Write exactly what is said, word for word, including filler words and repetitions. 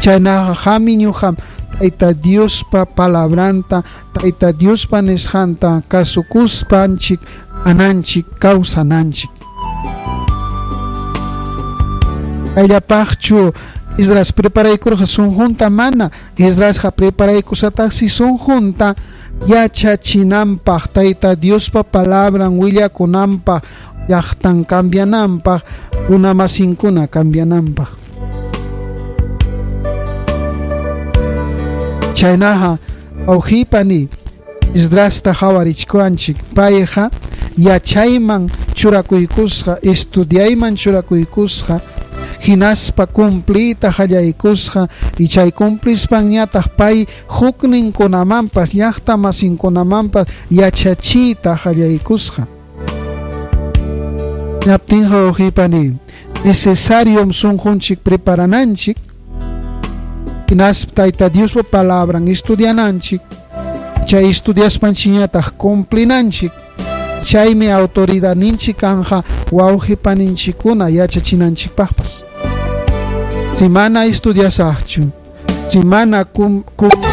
chaynaqa qami ñuqam Tayta Diospa palabranta, Tayta Diospa nisqanta kasukuspanchik, ananchik, kawsananchik. Kayllapaqchu Esdras preparaykurqa sunqunta mana, Esdrasqa preparaykusataqsi sunqunta yachachinanpaq, Tayta Diospa palabran willakunanpaq, llaqtan cambiananpaq, runamasinkuna cambiananpaq. Chaynaqa awqipani Esdrasta qhawarichkuanchik, payqa yachayman churakuykusqa, estudiayman churakuykusqa, hinaspa cumplita qallaykusqa, y chay cumplispan ñataq pay hukninkunamanpas llaqta masinkunamanpas yachachiyta qallaykusqa. Ñaptinqa awqipani necesarium sunqunchik preparananchik, hinas Tayta Diospa palabran estudiananchik, chay estudiaspanchiñataq cumplinanchik, chaymi autoridad ninchik kanja wawqipaninchikuna yachachinanchikpaqpas. Si mana estudiasaqchu, si mana cum, cum